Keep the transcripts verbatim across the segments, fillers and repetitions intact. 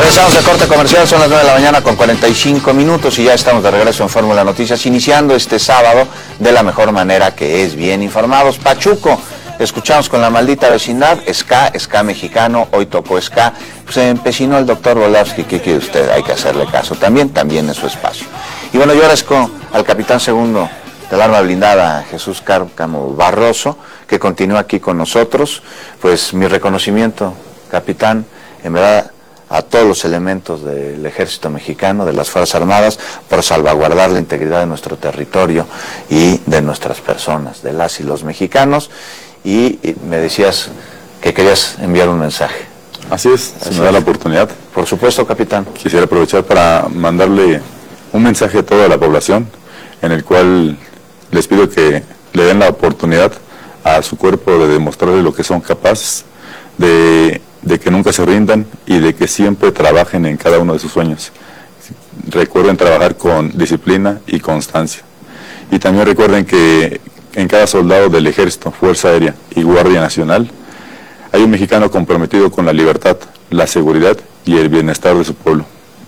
Regresamos de corte comercial, son las nueve de la mañana con cuarenta y cinco minutos y ya estamos de regreso en Fórmula Noticias, iniciando este sábado de la mejor manera, que es bien informados. Pachuco, escuchamos con La Maldita Vecindad, ska, ska mexicano, hoy tocó ska. Se empecinó el doctor Volavsky, ¿qué quiere usted? Hay que hacerle caso también, también en su espacio. Y bueno, yo agradezco al capitán segundo del arma blindada, Jesús Cárcamo Barroso, que continúa aquí con nosotros. Pues mi reconocimiento, capitán, en verdad, a todos los elementos del ejército mexicano, de las Fuerzas Armadas, por salvaguardar la integridad de nuestro territorio y de nuestras personas, de las y los mexicanos. Y, y me decías que querías enviar un mensaje. Así es, si me da la oportunidad. Por supuesto, capitán. Quisiera aprovechar para mandarle un mensaje a toda la población, en el cual les pido que le den la oportunidad a su cuerpo de demostrarle lo que son capaces, de, de que nunca se rindan y de que siempre trabajen en cada uno de sus sueños. Recuerden trabajar con disciplina y constancia. Y también recuerden que en cada soldado del Ejército, Fuerza Aérea y Guardia Nacional hay un mexicano comprometido con la libertad, la seguridad y el bienestar de su pueblo.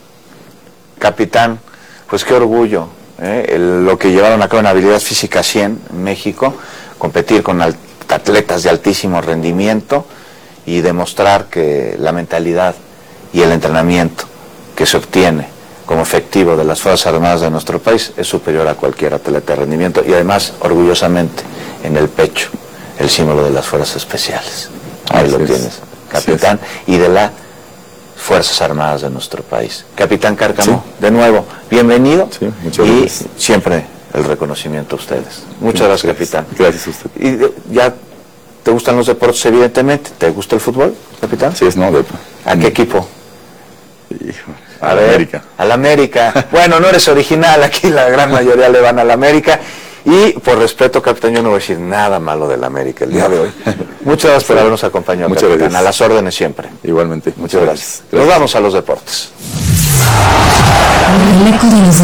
Capitán, pues qué orgullo, ¿eh? El, lo que llevaron a cabo en habilidad física cien en México, competir con atletas de altísimo rendimiento y demostrar que la mentalidad y el entrenamiento que se obtiene como efectivo de las Fuerzas Armadas de nuestro país es superior a cualquier atleta de rendimiento, y además, orgullosamente, en el pecho, el símbolo de las Fuerzas Especiales. Ahí lo tienes, capitán, y de las Fuerzas Armadas de nuestro país. Capitán Cárcamo, sí, de nuevo, bienvenido, sí, muchas y gracias. Siempre el reconocimiento a ustedes. Muchas sí, gracias, capitán. Gracias a usted. Y ya te gustan los deportes, evidentemente. ¿Te gusta el fútbol, capitán? Sí, es no. De... ¿A qué equipo? Híjole. A Al ver, América. Al América. Bueno, no eres original, aquí la gran mayoría le van al América. Y por respeto, capitán, yo no voy a decir nada malo del América el día de hoy. Muchas gracias por habernos acompañado, Muchas capitán. Gracias. A las órdenes siempre. Igualmente. Muchas gracias. gracias. Nos vamos a los deportes. El eco de los